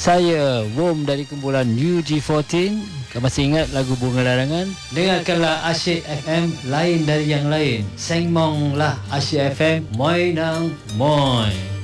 Saya Wom dari kumpulan UG14. Kau masih ingat lagu Bunga Larangan? Dengarkanlah Asyik FM, lain dari yang lain. Seng mong lah Asyik FM, moi nang moi.